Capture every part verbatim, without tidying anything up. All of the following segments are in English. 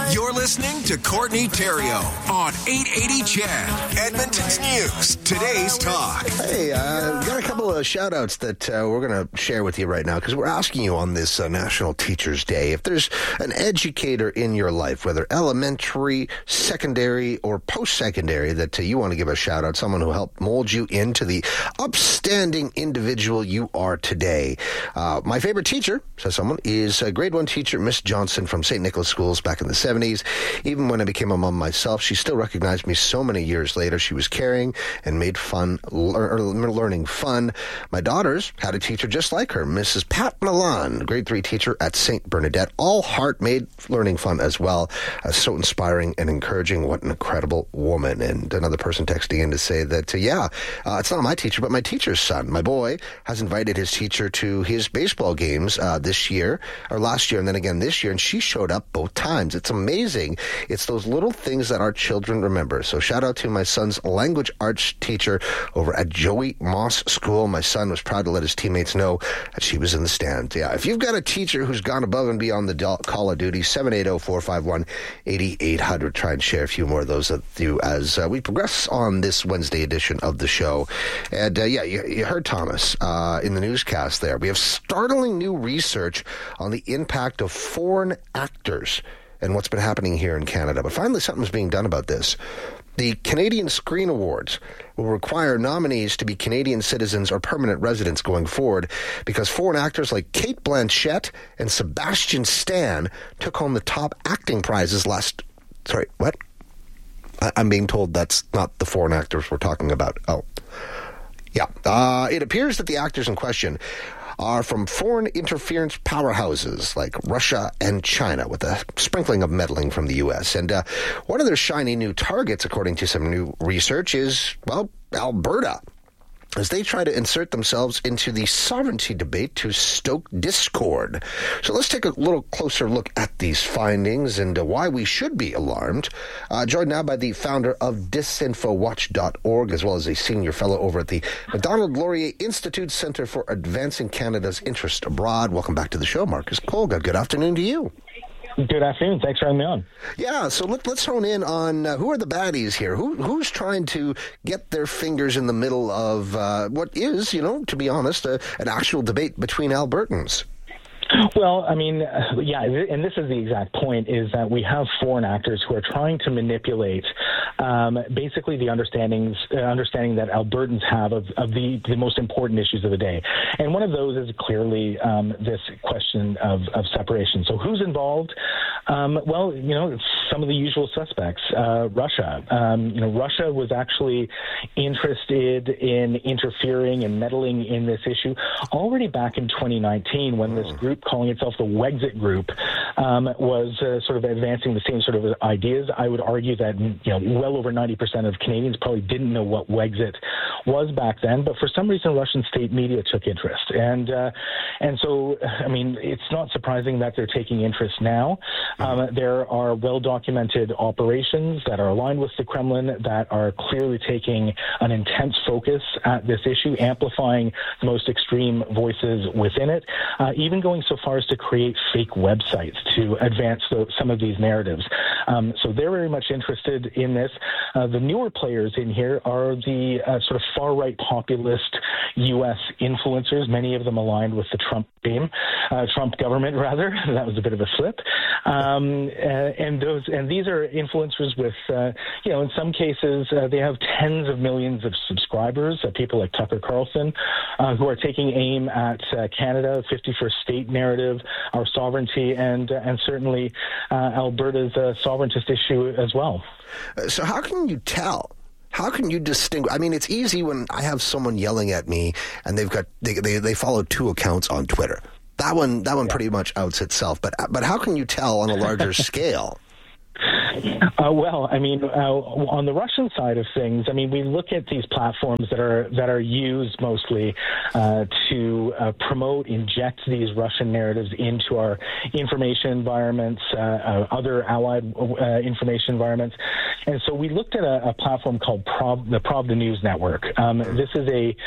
You're listening to Courtney Theriault on eight eighty C H E D, Edmonton's News, today's talk. Hey, uh, we've got a couple of shout-outs that uh, we're going to share with you right now because we're asking you on this uh, National Teachers Day if there's an educator in your life, whether elementary, secondary, or post-secondary, that uh, you want to give a shout-out, someone who helped mold you into the upstanding individual you are today. Uh, my favorite teacher, says someone, is a grade one teacher, Miss Johnson from Saint Nicholas Schools back in the seventies. Even when I became a mom myself, she still recognized me so many years later. She was caring and made fun, lear- learning fun. My daughters had a teacher just like her, Missus Pat Milan, grade three teacher at Saint Bernadette. All heart made learning fun as well. Uh, so inspiring and encouraging. What an incredible woman. And another person texting in to say that, uh, yeah, uh, it's not my teacher, but my teacher's son. My boy has invited his teacher to his baseball games uh, this year, or last year, and then again this year, and she showed up both times. It's amazing. It's those little things that our children remember. So shout out to my son's language arts teacher over at Joey Moss School. My son was proud to let his teammates know that she was in the stands. Yeah, if you've got a teacher who's gone above and beyond the call of duty, seven eight zero, four five one, eight eight zero zero. Try and share a few more of those with you as uh, we progress on this Wednesday edition of the show. And uh, yeah, you, you heard Thomas uh, in the newscast there. We have startling new research on the impact of foreign actors and what's been happening here in Canada. But finally, something's being done about this. The Canadian Screen Awards will require nominees to be Canadian citizens or permanent residents going forward because foreign actors like Cate Blanchett and Sebastian Stan took home the top acting prizes last... Sorry, what? I- I'm being told that's not the foreign actors we're talking about. Oh. Yeah. Uh, it appears that the actors in question are from foreign interference powerhouses like Russia and China, with a sprinkling of meddling from the U S. And uh, one of their shiny new targets, according to some new research, is, well, Alberta, as they try to insert themselves into the sovereignty debate to stoke discord. So let's take a little closer look at these findings and uh, why we should be alarmed. Uh, joined now by the founder of disinfo watch dot org, as well as a senior fellow over at the Macdonald Laurier Institute Centre for Advancing Canada's Interest Abroad. Welcome back to the show, Marcus Kolga. Good afternoon to you. Good afternoon. Thanks for having me on. Yeah, so let, let's hone in on uh, who are the baddies here? Who Who's trying to get their fingers in the middle of uh, what is, you know, to be honest, uh, an actual debate between Albertans? Well, I mean, uh, yeah, and this is the exact point, is that we have foreign actors who are trying to manipulate um, basically the understandings, uh, understanding that Albertans have of, of the, the most important issues of the day. And one of those is clearly um, this question of, of separation. So who's involved? Um, well, you know, some of the usual suspects. Uh, Russia. Um, you know, Russia was actually interested in interfering and meddling in this issue already back in twenty nineteen when this group calling itself the Wexit Group um, was uh, sort of advancing the same sort of ideas. I would argue that, you know, well over ninety percent of Canadians probably didn't know what Wexit was back then, but for some reason Russian state media took interest. And uh, and so, I mean, it's not surprising that they're taking interest now. Um, there are well-documented operations that are aligned with the Kremlin that are clearly taking an intense focus at this issue, amplifying the most extreme voices within it, uh, even going so far as to create fake websites to advance the, some of these narratives. Um, so they're very much interested in this. Uh, the newer players in here are the uh, sort of far-right populist U S influencers, many of them aligned with the Trump team, uh, Trump government, rather. That was a bit of a slip. Um, uh, and those, and these are influencers with, uh, you know, in some cases, uh, they have tens of millions of subscribers, uh, people like Tucker Carlson, uh, who are taking aim at uh, Canada, fifty-first state narrative, our sovereignty, and uh, and certainly uh, Alberta's uh, sovereigntist issue as well. So how can you tell? How can you distinguish? I mean, it's easy when I have someone yelling at me and they've got they they, they follow two accounts on Twitter. That one that one yeah. pretty much outs itself. But but how can you tell on a larger scale? Uh, well, I mean, uh, on the Russian side of things, I mean, we look at these platforms that are that are used mostly uh, to uh, promote, inject these Russian narratives into our information environments, uh, uh, other allied uh, information environments. And so we looked at a, a platform called Prov, the Pravda News Network. Um, this is a basically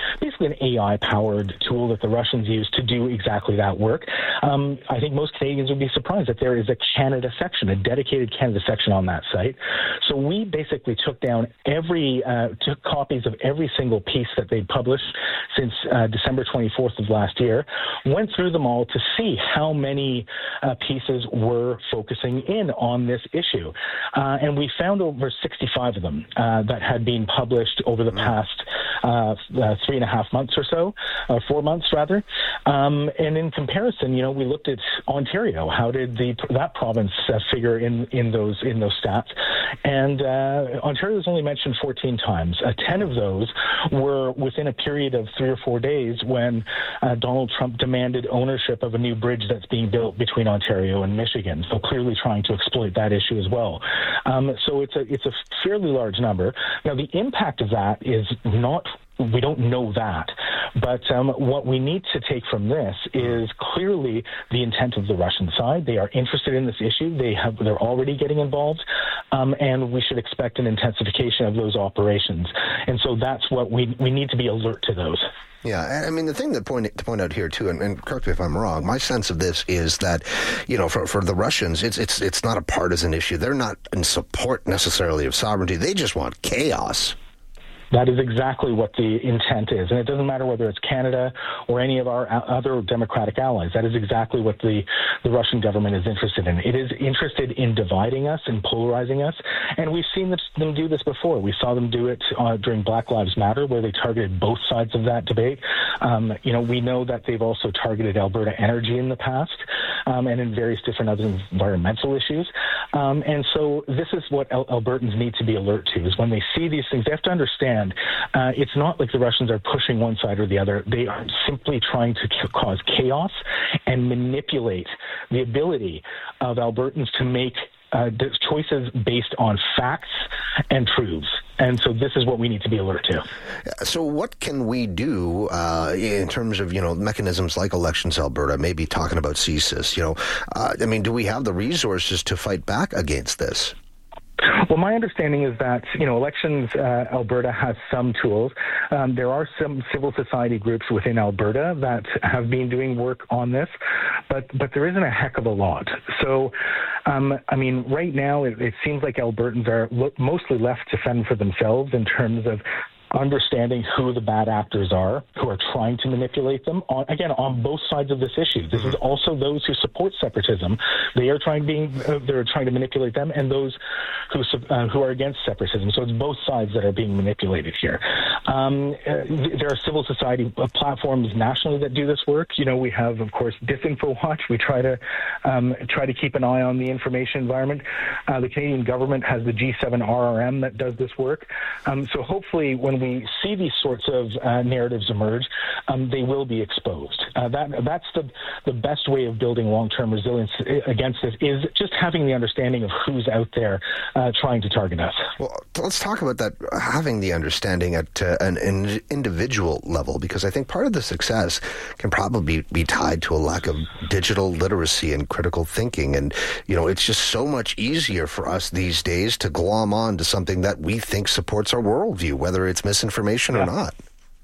basically an A I-powered tool that the Russians use to do exactly that work. Um, I think most Canadians would be surprised that there is a Canada section, a dedicated Canada section on that site. So we basically took down every, uh, took copies of every single piece that they'd published since uh, December twenty-fourth of last year, went through them all to see how many uh, pieces were focusing in on this issue. Uh, and we found over sixty-five of them uh, that had been published over the past uh, uh, three and a half months or so, uh, four months rather. Um, and in comparison, you know, we looked at Ontario. How did the that province uh, figure in, in those in those stats? And uh, Ontario was only mentioned fourteen times. Uh, ten of those were within a period of three or four days when uh, Donald Trump demanded ownership of a new bridge that's being built between Ontario and Michigan. So clearly trying to exploit that issue as well. Um, so it's a it's a fairly large number. Now the impact of that is not. We don't know that. But um, what we need to take from this is clearly the intent of the Russian side. They are interested in this issue. They have, they're already getting involved, um, and we should expect an intensification of those operations. And so that's what we we need to be alert to those. Yeah, I mean, the thing that point, to point out here, too, and, and correct me if I'm wrong, my sense of this is that, you know, for, for the Russians, it's it's it's not a partisan issue. They're not in support necessarily of sovereignty. They just want chaos. That is exactly what the intent is. And it doesn't matter whether it's Canada or any of our other democratic allies. That is exactly what the, the Russian government is interested in. It is interested in dividing us and polarizing us. And we've seen them do this before. We saw them do it uh, during Black Lives Matter, where they targeted both sides of that debate. Um, you know, we know that they've also targeted Alberta Energy in the past um, and in various different other environmental issues. Um, and so this is what Al- Albertans need to be alert to, is when they see these things, they have to understand Uh, it's not like the Russians are pushing one side or the other. They are simply trying to c- cause chaos and manipulate the ability of Albertans to make uh, choices based on facts and truths. And so this is what we need to be alert to. So what can we do uh, in terms of, you know, mechanisms like Elections Alberta, maybe talking about C S I S? You know, uh, I mean, do we have the resources to fight back against this? Well, my understanding is that, you know, Elections uh, Alberta has some tools. Um, there are some civil society groups within Alberta that have been doing work on this, but but there isn't a heck of a lot. So, um, I mean, right now it, it seems like Albertans are lo- mostly left to fend for themselves in terms of understanding who the bad actors are, who are trying to manipulate them, on, again, on both sides of this issue. This is also those who support separatism. They are trying being uh, they're trying to manipulate them, and those who uh, who are against separatism. So it's both sides that are being manipulated here. Um, uh, there are civil society platforms nationally that do this work. You know, we have, of course, DisinfoWatch. We try to um, try to keep an eye on the information environment. Uh, the Canadian government has the G seven R R M that does this work. Um, so hopefully, when we see these sorts of uh, narratives emerge, um, they will be exposed. Uh, that that's the the best way of building long-term resilience against this, is just having the understanding of who's out there uh, trying to target us. Well, let's talk about that, having the understanding at uh, an, an individual level, because I think part of the success can probably be tied to a lack of digital literacy and critical thinking. And, you know, it's just so much easier for us these days to glom on to something that we think supports our worldview, whether it's misinformation yeah. or not.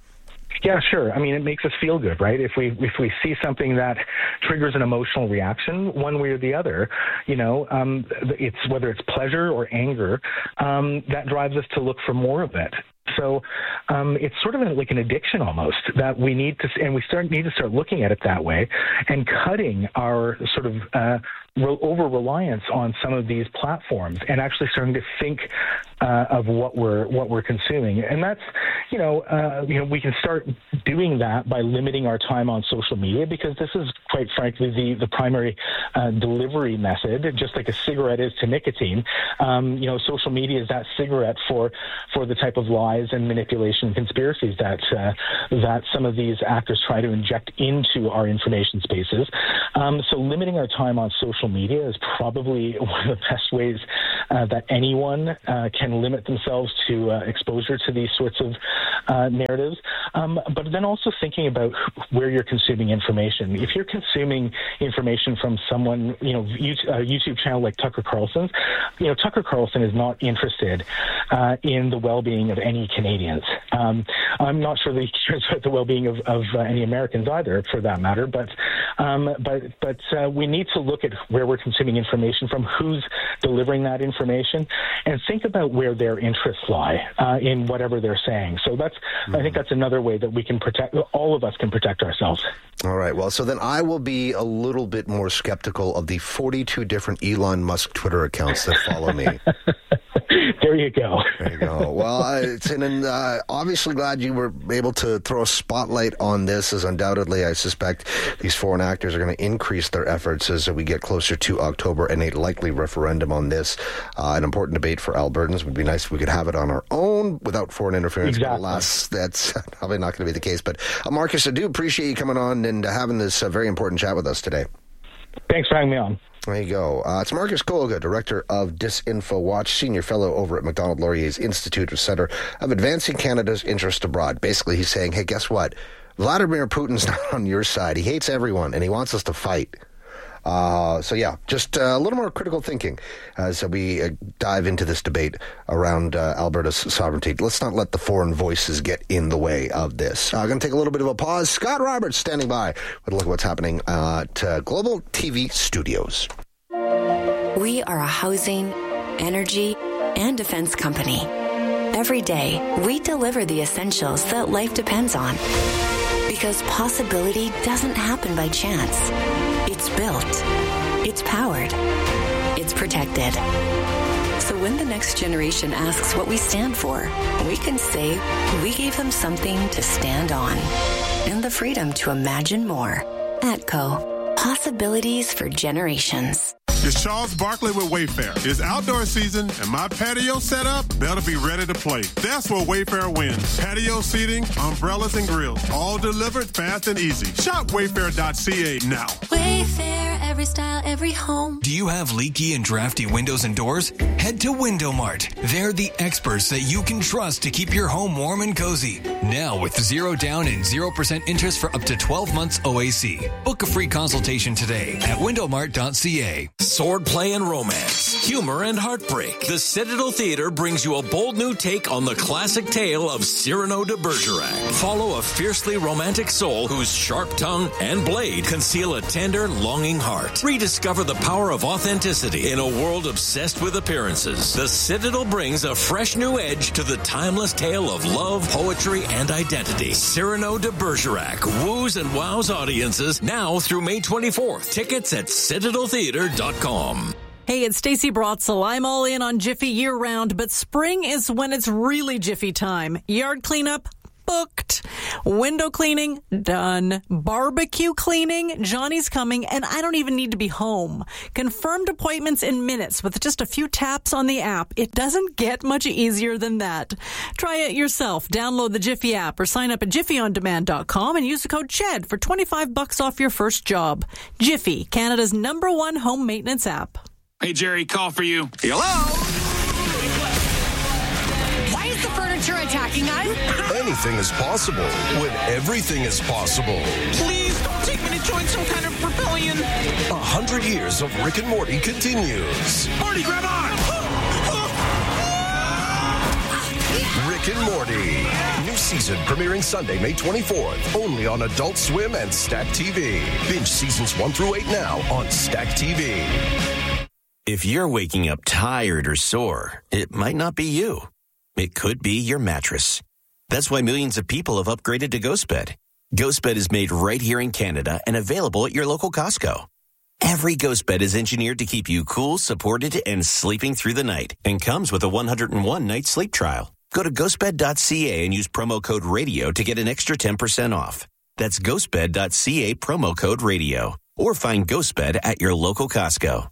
Yeah, sure. I mean, it makes us feel good, right? If we if we see something that triggers an emotional reaction one way or the other, you know, um, it's whether it's pleasure or anger, um, that drives us to look for more of it. So um, it's sort of like an addiction almost that we need to, and we start need to start looking at it that way, and cutting our sort of uh, over-reliance on some of these platforms, and actually starting to think uh, of what we're what we're consuming. And that's, you know, uh, you know, we can start doing that by limiting our time on social media, because this is, quite frankly, the the primary uh, delivery method, just like a cigarette is to nicotine. Um, you know, social media is that cigarette for for the type of lies and manipulation and conspiracies that uh, that some of these actors try to inject into our information spaces. Um, so limiting our time on social media is probably one of the best ways uh, that anyone uh, can limit themselves to uh, exposure to these sorts of uh, narratives, um, but then also thinking about where you're consuming information. If you're consuming information from someone, you know, YouTube, a YouTube channel like Tucker Carlson's, you know, Tucker Carlson is not interested uh, in the well-being of any Canadians. Um, I'm not sure that he cares about the well-being of, of uh, any Americans either, for that matter. But um, but but uh, we need to look at where we're consuming information from, who's delivering that information, and think about where their interests lie uh, in whatever they're saying. So that's mm-hmm. I think that's another way that we can protect. All of us can protect ourselves. All right. Well, so then I will be a little bit more skeptical of the forty-two different Elon Musk Twitter accounts that follow me. There you go. There you go. Well, uh, it's and uh, obviously glad you were able to throw a spotlight on this, as undoubtedly I suspect these foreign actors are going to increase their efforts as we get closer to October and a likely referendum on this. Uh, an important debate for Albertans. It would be nice if we could have it on our own without foreign interference. Exactly. But alas, that's probably not going to be the case. But uh, Marcus, I do appreciate you coming on and uh, having this uh, very important chat with us today. Thanks for having me on. There you go. Uh, it's Marcus Kolga, Director of Disinfo Watch, Senior Fellow over at Macdonald Laurier's Institute of Center of Advancing Canada's Interest Abroad. Basically, he's saying, hey, guess what? Vladimir Putin's not on your side. He hates everyone, and he wants us to fight. Uh, so, yeah, just uh, a little more critical thinking as we uh, dive into this debate around uh, Alberta's sovereignty. Let's not let the foreign voices get in the way of this. I'm uh, going to take a little bit of a pause. Scott Roberts standing by with a look at what's happening at uh, Global T V Studios. We are a housing, energy, and defense company. Every day, we deliver the essentials that life depends on. Because possibility doesn't happen by chance. It's built. It's powered. It's protected. So when the next generation asks what we stand for, we can say we gave them something to stand on. And the freedom to imagine more. ATCO. Possibilities for generations. It's Charles Barkley with Wayfair. It's outdoor season, and my patio setup better be ready to play. That's where Wayfair wins. Patio seating, umbrellas, and grills, all delivered fast and easy. Shop wayfair dot c a now. Wayfair, every style, every home. Do you have leaky and drafty windows and doors? Head to Window Mart. They're the experts that you can trust to keep your home warm and cozy. Now with zero down and zero percent interest for up to twelve months O A C. Book a free consultation today at window mart dot c a. Swordplay and romance, humor and heartbreak. The Citadel Theater brings you a bold new take on the classic tale of Cyrano de Bergerac. Follow a fiercely romantic soul whose sharp tongue and blade conceal a tender, longing heart. Rediscover the power of authenticity in a world obsessed with appearances. The Citadel brings a fresh new edge to the timeless tale of love, poetry, and identity. Cyrano de Bergerac woos and wows audiences now through May twenty-fourth. Tickets at citadel theater dot com. Hey, it's Stacey Brotzel. I'm all in on Jiffy year-round, but spring is when it's really Jiffy time. Yard cleanup? Booked. Window cleaning? Done. Barbecue cleaning? Johnny's coming, and I don't even need to be home. Confirmed appointments in minutes with just a few taps on the app. It doesn't get much easier than that. Try it yourself. Download the Jiffy app or sign up at jiffy on demand dot com and use the code CHED for twenty-five bucks off your first job. Jiffy, Canada's number one home maintenance app. Hey, Jerry, call for you. Hello? Why is the furniture attacking us? Anything is possible when everything is possible. Please don't take me to join some kind of rebellion. A hundred years of Rick and Morty continues. Morty, grab on! Rick and Morty. New season premiering Sunday, May twenty-fourth. Only on Adult Swim and Stack T V. Binge seasons one through eight now on Stack T V. If you're waking up tired or sore, it might not be you. It could be your mattress. That's why millions of people have upgraded to GhostBed. GhostBed is made right here in Canada and available at your local Costco. Every GhostBed is engineered to keep you cool, supported, and sleeping through the night, and comes with a one hundred one night sleep trial. Go to ghost bed dot c a and use promo code RADIO to get an extra ten percent off. That's ghost bed dot c a, promo code RADIO. Or find GhostBed at your local Costco.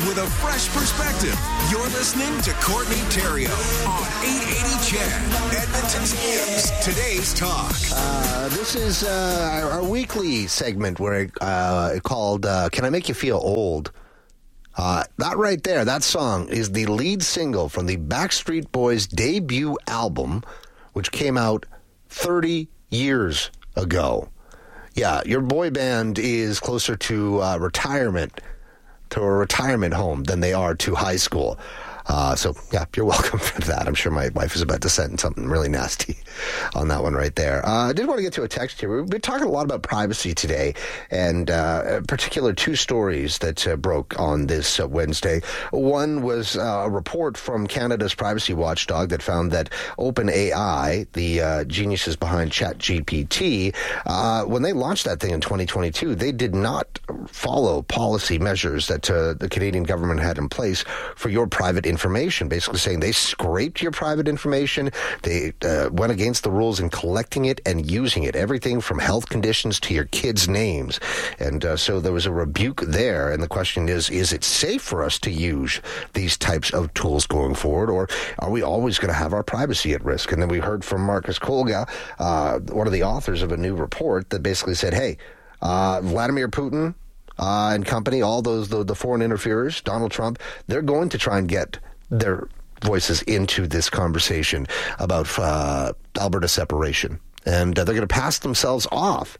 with a fresh perspective. You're listening to Courtney Theriault on eight eighty C H E D, Edmonton's News. Today's Talk. Uh, this is uh, our, our weekly segment where uh, called uh, Can I Make You Feel Old? Uh, that right there, that song is the lead single from the Backstreet Boys debut album, which came out thirty years ago. Yeah, your boy band is closer to uh, retirement, to a retirement home than they are to high school. Uh, so, yeah, you're welcome for that. I'm sure my wife is about to send something really nasty on that one right there. Uh, I did want to get to a text here. We've been talking a lot about privacy today, and uh, in particular two stories that uh, broke on this uh, Wednesday. One was uh, a report from Canada's privacy watchdog that found that OpenAI, the uh, geniuses behind ChatGPT, uh, when they launched that thing in twenty twenty-two, they did not follow policy measures that uh, the Canadian government had in place for your private information. Information, basically saying they scraped your private information. They uh, went against the rules in collecting it and using it, everything from health conditions to your kids' names. And uh, so there was a rebuke there. And the question is, is it safe for us to use these types of tools going forward, or are we always going to have our privacy at risk? And then we heard from Marcus Kolga, uh, one of the authors of a new report that basically said, hey, uh, Vladimir Putin Uh, and company, all those, the, the foreign interferers, Donald Trump, they're going to try and get their voices into this conversation about uh, Alberta separation. And uh, they're going to pass themselves off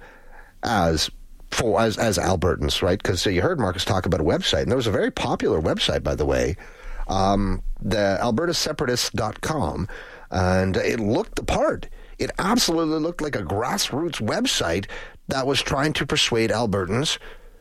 as for as, as Albertans, right? Because uh, you heard Marcus talk about a website, and there was a very popular website, by the way, um, the alberta separatists dot com, and it looked the part. It absolutely looked like a grassroots website that was trying to persuade Albertans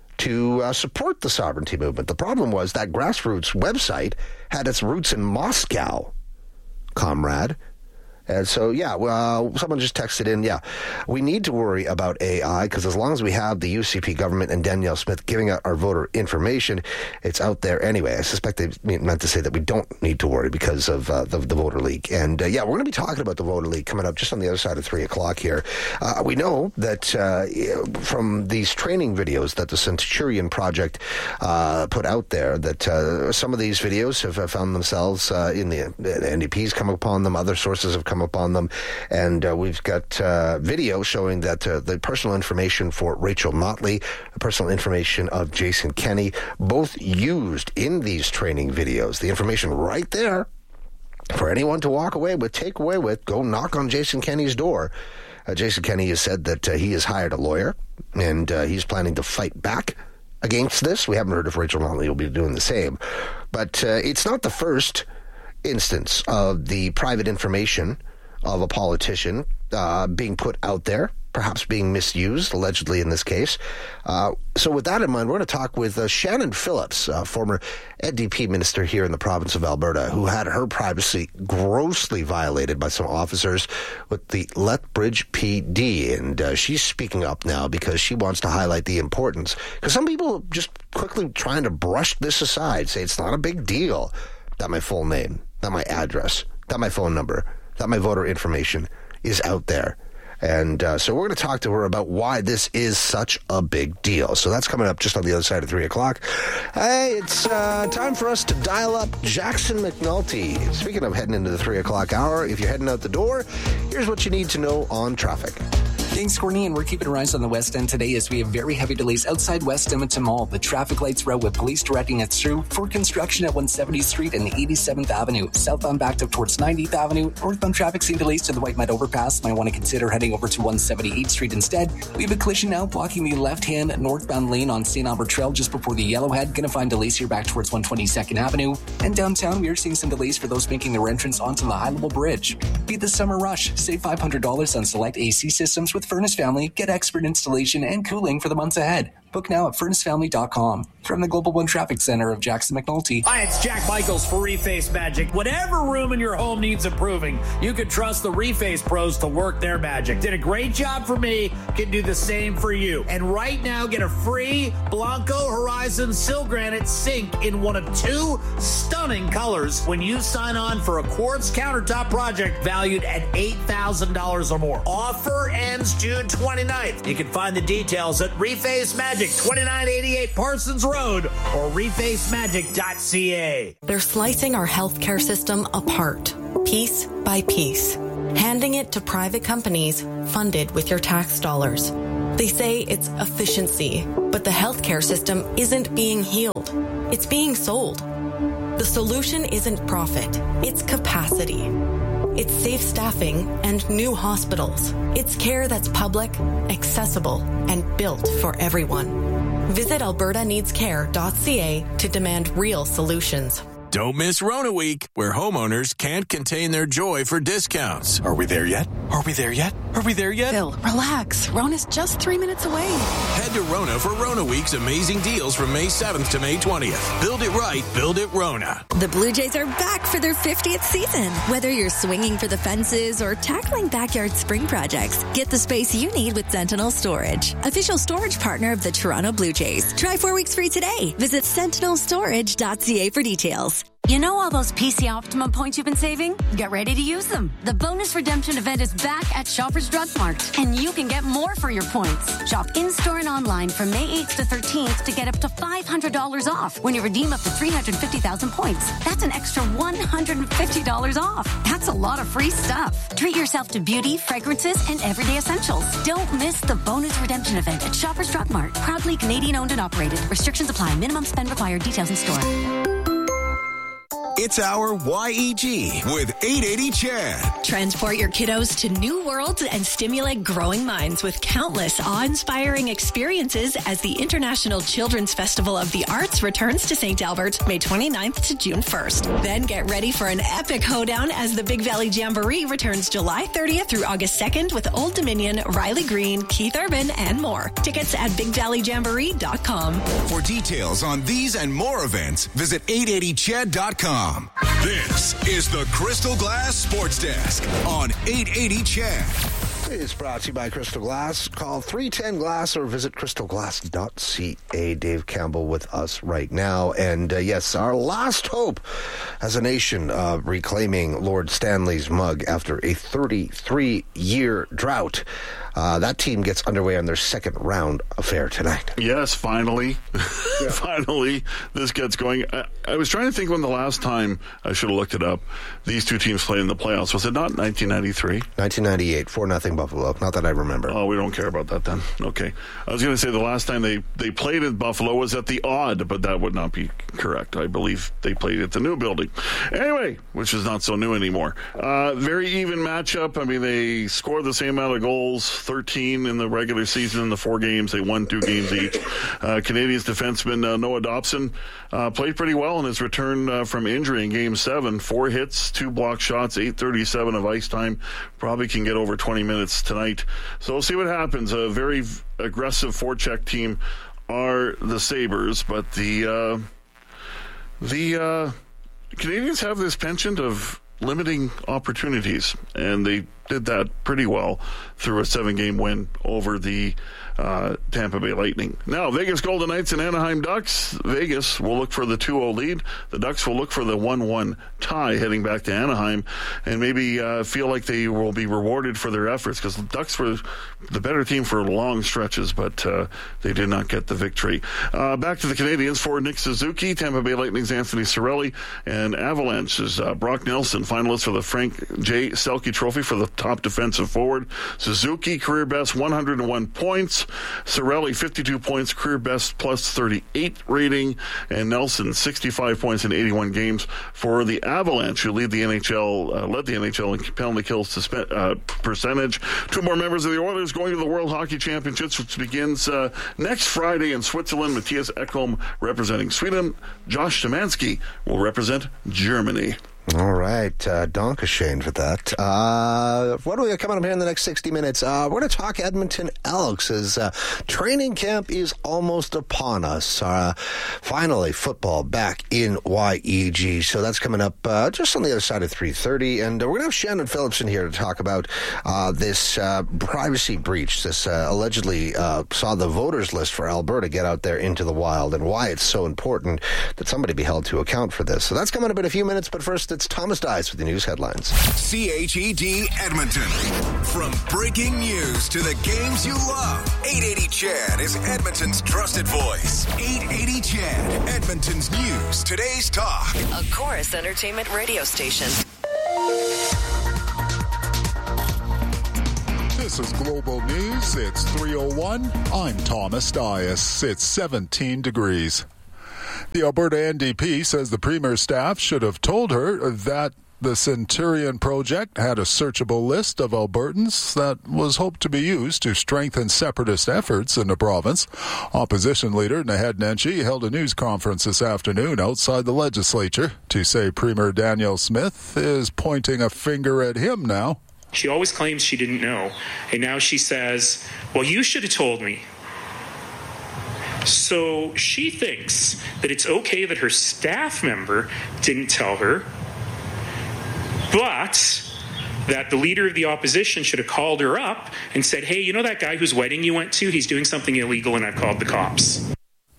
to uh, support the sovereignty movement. The problem was that grassroots website had its roots in Moscow, comrade. And so, yeah, well, someone just texted in, yeah, we need to worry about A I because as long as we have the U C P government and Danielle Smith giving out our voter information, it's out there anyway. I suspect they meant to say that we don't need to worry because of uh, the, the voter leak. And, uh, yeah, we're going to be talking about the voter leak coming up just on the other side of three o'clock here. Uh, we know that uh, from these training videos that the Centurion Project uh, put out there, that uh, some of these videos have found themselves uh, in the, the N D P's come upon them, other sources have come upon them, and uh, we've got uh, video showing that uh, the personal information for Rachel Notley, the personal information of Jason Kenney, both used in these training videos. The information right there for anyone to walk away with, take away with, go knock on Jason Kenney's door. Uh, Jason Kenney has said that uh, he has hired a lawyer, and uh, he's planning to fight back against this. We haven't heard if Rachel Notley will be doing the same, but uh, it's not the first instance of the private information of a politician uh, being put out there, perhaps being misused, allegedly in this case. Uh, so with that in mind, we're going to talk with uh, Shannon Phillips, uh, former N D P minister here in the province of Alberta, who had her privacy grossly violated by some officers with the Lethbridge P D. And uh, she's speaking up now because she wants to highlight the importance. Because some people just quickly trying to brush this aside, say it's not a big deal that my full name, that my address, that my phone number, that my voter information is out there. And uh, so we're going to talk to her about why this is such a big deal. So that's coming up just on the other side of three o'clock. Hey, it's uh, time for us to dial up Jackson McNulty. Speaking of heading into the three o'clock hour, if you're heading out the door, here's what you need to know on traffic. Thanks, Courtney, and we're keeping our eyes on the west end today as we have very heavy delays outside West Edmonton Mall. The traffic lights route with police directing us through for construction at one seventieth Street and eighty-seventh Avenue. Southbound backed up towards ninetieth Avenue. Northbound traffic seeing delays to the White Mud Overpass. Might want to consider heading over to one seventy-eighth Street instead. We have a collision now blocking the left-hand northbound lane on Saint Albert Trail just before the Yellowhead. Gonna find delays here back towards one twenty-second Avenue. And downtown, we are seeing some delays for those making their entrance onto the high-level bridge. Beat the summer rush. Save five hundred dollars on select A C systems with Furnace Family. Get expert installation and cooling for the months ahead. Book now at furnace family dot com. From the Global One Traffic Center of Jackson McNulty. Hi, it's Jack Michaels for Reface Magic. Whatever room in your home needs improving, you can trust the Reface pros to work their magic. Did a great job for me, can do the same for you. And right now, get a free Blanco Horizon Sil Granite sink in one of two stunning colors when you sign on for a quartz countertop project valued at eight thousand dollars or more. Offer ends June twenty-ninth. You can find the details at reface magic Magic, twenty-nine eighty-eight Parsons Road, or reface magic dot c a. They're slicing our healthcare system apart, piece by piece, handing it to private companies funded with your tax dollars. They say it's efficiency, but the healthcare system isn't being healed. It's being sold. The solution isn't profit, it's capacity. It's safe staffing and new hospitals. It's care that's public, accessible, and built for everyone. Visit alberta needs care dot c a to demand real solutions. Don't miss Rona Week, where homeowners can't contain their joy for discounts. Are we there yet? Are we there yet? Are we there yet? Bill, relax. Rona's just three minutes away. Head to Rona for Rona Week's amazing deals from May seventh to May twentieth. Build it right, build it Rona. The Blue Jays are back for their fiftieth season. Whether you're swinging for the fences or tackling backyard spring projects, get the space you need with Sentinel Storage, official storage partner of the Toronto Blue Jays. Try four weeks free today. Visit sentinel storage dot c a for details. You know all those P C Optimum points you've been saving? Get ready to use them. The bonus redemption event is back at Shoppers Drug Mart, and you can get more for your points. Shop in-store and online from May eighth to thirteenth to get up to five hundred dollars off when you redeem up to three hundred fifty thousand points. That's an extra one hundred fifty dollars off. That's a lot of free stuff. Treat yourself to beauty, fragrances, and everyday essentials. Don't miss the bonus redemption event at Shoppers Drug Mart. Proudly Canadian owned and operated. Restrictions apply. Minimum spend required. Details in store. It's our Y E G with eight eighty Chad. Transport your kiddos to new worlds and stimulate growing minds with countless awe-inspiring experiences as the International Children's Festival of the Arts returns to Saint Albert May twenty-ninth to June first. Then get ready for an epic hoedown as the Big Valley Jamboree returns July thirtieth through August second with Old Dominion, Riley Green, Keith Urban, and more. Tickets at big valley jamboree dot com. For details on these and more events, visit eight eighty chad dot com. This is the Crystal Glass Sports Desk on eight eighty Chad. It's brought to you by Crystal Glass. Call three ten glass or visit crystal glass dot c a. Dave Campbell with us right now. And uh, yes, our last hope as a nation of reclaiming Lord Stanley's mug after a thirty-three year drought. Uh, that team gets underway on their second round affair tonight. Yes, finally. Yeah. Finally, this gets going. I, I was trying to think when the last time, I should have looked it up, these two teams played in the playoffs. Was it not nineteen ninety-three? nineteen ninety-eight, four nothing Buffalo. Not that I remember. Oh, we don't care about that then. Okay. I was going to say the last time they, they played in Buffalo was at the Odd, but that would not be correct. I believe they played at the new building. Anyway, which is not so new anymore. Uh, very even matchup. I mean, they scored the same amount of goals, thirteen in the regular season in the four games. They won two games each. Uh, Canadians defenseman uh, Noah Dobson uh, played pretty well in his return uh, from injury in Game seven. Four hits, two block shots, eight thirty-seven of ice time. Probably can get over twenty minutes tonight. So we'll see what happens. A very v- aggressive forecheck team are the Sabres, but the uh, the uh, Canadians have this penchant of limiting opportunities, and they did that pretty well through a seven-game win over the uh, Tampa Bay Lightning. Now, Vegas Golden Knights and Anaheim Ducks. Vegas will look for the two oh lead. The Ducks will look for the one one tie heading back to Anaheim and maybe uh, feel like they will be rewarded for their efforts, because the Ducks were the better team for long stretches, but uh, they did not get the victory. Uh, back to the Canadians for Nick Suzuki, Tampa Bay Lightning's Anthony Cirelli, and Avalanche's uh, Brock Nelson, finalist for the Frank J. Selke Trophy for the top defensive forward. Suzuki, career best, one hundred one points. Cirelli, fifty-two points, career best, plus thirty-eight rating. And Nelson, sixty-five points in eighty-one games for the Avalanche, who lead the N H L, uh, led the N H L in penalty kills suspe- uh, percentage. Two more members of the Oilers going to the World Hockey Championships, which begins uh, next Friday in Switzerland. Matthias Ekholm representing Sweden. Josh Szymanski will represent Germany. All right. Uh, Dankeschön for that. Uh, what do we got coming up here in the next sixty minutes? Uh, we're going to talk Edmonton Elks as uh, training camp is almost upon us. Uh, finally, football back in Y E G. So that's coming up uh, just on the other side of three thirty. And uh, we're going to have Shannon Phillipson here to talk about uh, this uh, privacy breach. This uh, allegedly uh, saw the voters list for Alberta get out there into the wild, and why it's so important that somebody be held to account for this. So that's coming up in a few minutes. But first, it's Thomas Dias with the news headlines. C H E D Edmonton. From breaking news to the games you love, eight eighty C H E D is Edmonton's trusted voice. eight eighty C H E D, Edmonton's news, today's talk. A Chorus Entertainment radio station. This is Global News. It's three oh one. I'm Thomas Dias. It's seventeen degrees. The Alberta N D P says the Premier's staff should have told her that the Centurion Project had a searchable list of Albertans that was hoped to be used to strengthen separatist efforts in the province. Opposition leader Naheed Nenshi held a news conference this afternoon outside the legislature to say Premier Danielle Smith is pointing a finger at him now. She always claims she didn't know, and now she says, well, you should have told me. So she thinks that it's okay that her staff member didn't tell her, but that the leader of the opposition should have called her up and said, hey, you know that guy whose wedding you went to? He's doing something illegal, and I've called the cops.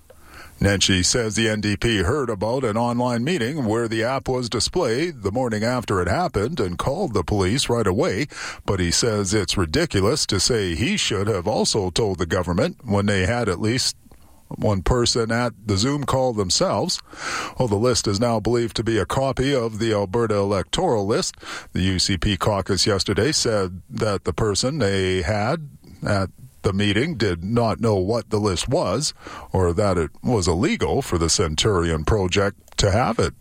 Nenshi says the N D P heard about an online meeting where the app was displayed the morning after it happened and called the police right away, but he says it's ridiculous to say he should have also told the government when they had at least one person at the Zoom call themselves. Well, the list is now believed to be a copy of the Alberta electoral list. The U C P caucus yesterday said that the person they had at the meeting did not know what the list was or that it was illegal for the Centurion Project to have it.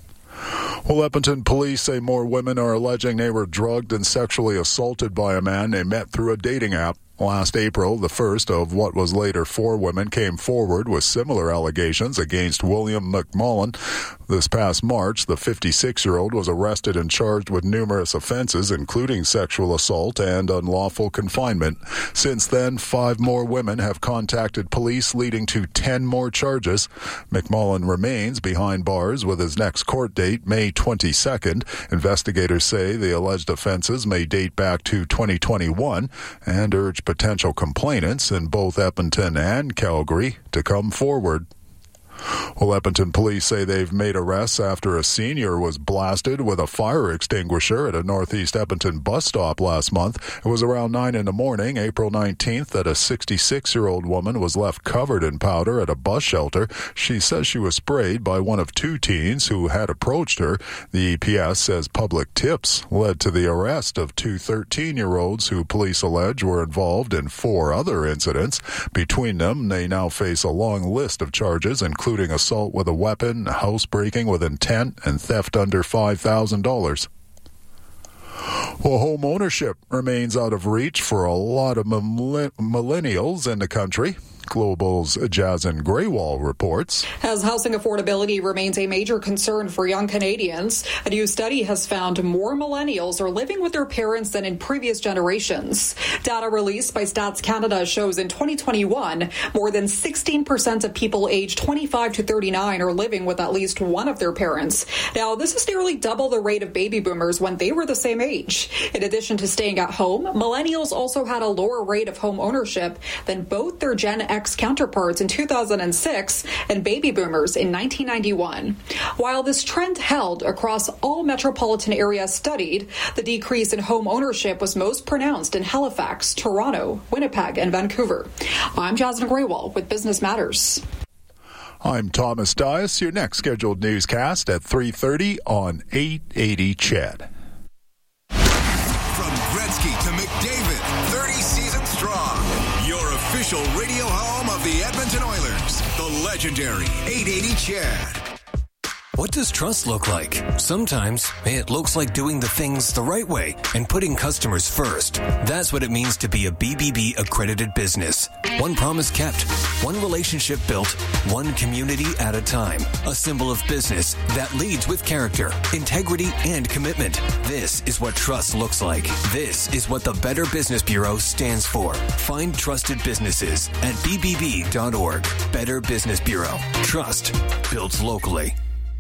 Well, Edmonton police say more women are alleging they were drugged and sexually assaulted by a man they met through a dating app. Last April, the first of what was later four women came forward with similar allegations against William McMullen. This past March, the fifty-six-year-old was arrested and charged with numerous offenses, including sexual assault and unlawful confinement. Since then, five more women have contacted police, leading to ten more charges. McMullen remains behind bars with his next court date, May twenty-second. Investigators say the alleged offenses may date back to twenty twenty-one and urge potential complainants in both Edmonton and Calgary to come forward. Well, Edmonton police say they've made arrests after a senior was blasted with a fire extinguisher at a northeast Edmonton bus stop last month. It was around nine in the morning, April nineteenth, that a sixty-six-year-old woman was left covered in powder at a bus shelter. She says she was sprayed by one of two teens who had approached her. The E P S says public tips led to the arrest of two thirteen-year-olds who police allege were involved in four other incidents. Between them, they now face a long list of charges, including including assault with a weapon, housebreaking with intent, and theft under five thousand dollars. Well, home ownership remains out of reach for a lot of millennials in the country. Global's Jason Graywall reports. As housing affordability remains a major concern for young Canadians, a new study has found more millennials are living with their parents than in previous generations. Data released by Stats Canada shows in twenty twenty-one, more than sixteen percent of people aged twenty-five to thirty-nine are living with at least one of their parents. Now, this is nearly double the rate of baby boomers when they were the same age. In addition to staying at home, millennials also had a lower rate of home ownership than both their Gen X counterparts in two thousand six and baby boomers in nineteen ninety-one. While this trend held across all metropolitan areas studied, the decrease in home ownership was most pronounced in Halifax, Toronto, Winnipeg, and Vancouver. I'm Jasmine Graywall with Business Matters. I'm Thomas Dias. Your next scheduled newscast at three thirty on eight eighty C H E D. From Gretzky to McDavid, thirty seasons strong. Your official radio home of the Edmonton Oilers, the legendary eight eighty C H E D. What does trust look like? Sometimes it looks like doing the things the right way and putting customers first. That's what it means to be a B B B accredited business. One promise kept, one relationship built, one community at a time. A symbol of business that leads with character, integrity, and commitment. This is what trust looks like. This is what the Better Business Bureau stands for. Find trusted businesses at b b b dot org. Better Business Bureau. Trust built locally.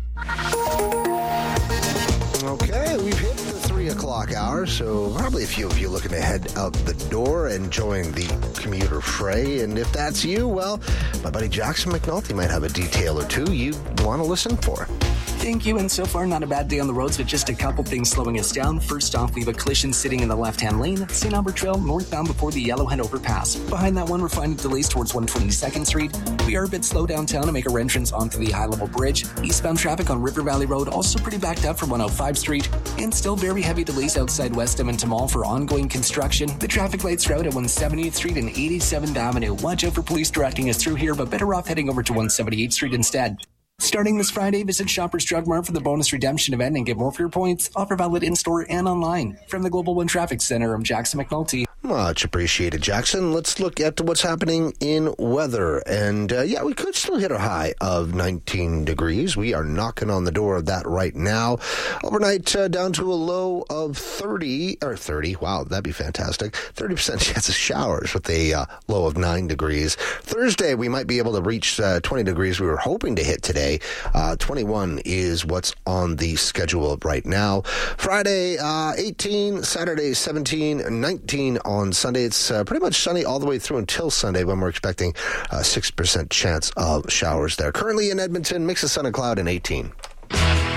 Okay, we've hit the three o'clock hour, so probably a few of you looking to head out the door, enjoying the commuter fray. And if that's you, well, my buddy Jackson McNulty might have a detail or two you want to listen for. Thank you, and so far not a bad day on the roads, but just a couple things slowing us down. First off, we have a collision sitting in the left-hand lane at Saint Albert Trail, northbound before the Yellowhead overpass. Behind that one, we're finding delays towards one twenty-second Street. We are a bit slow downtown to make our entrance onto the high-level bridge. Eastbound traffic on River Valley Road also pretty backed up from one oh five Street, and still very heavy delays outside West Edmonton Mall for ongoing construction. The traffic lights are out at one seventieth Street and eighty-seventh Avenue. Watch out for police directing us through here, but better off heading over to one seventy-eighth Street instead. Starting this Friday, visit Shoppers Drug Mart for the bonus redemption event and get more for your points. Offer valid in-store and online. From the Global One Traffic Center, I'm Jackson McNulty. Much appreciated, Jackson. Let's look at what's happening in weather. And, uh, yeah, we could still hit a high of nineteen degrees. We are knocking on the door of that right now. Overnight, uh, down to a low of thirty, or thirty. Wow, that'd be fantastic. thirty percent chance of showers with a uh, low of nine degrees. Thursday, we might be able to reach uh, twenty degrees we were hoping to hit today. Uh, twenty-one is what's on the schedule right now. Friday, uh, eighteen. Saturday, seventeen. nineteen on Sunday. It's uh, pretty much sunny all the way through until Sunday, when we're expecting a six percent chance of showers there. Currently in Edmonton, mix of sun and cloud and eighteen.